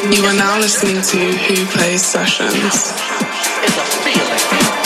You are now listening to Who Plays Sessions. It's a feeling.